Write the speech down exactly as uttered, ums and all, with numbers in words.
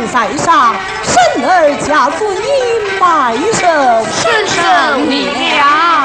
在上，神儿家族你埋首， 深受你了。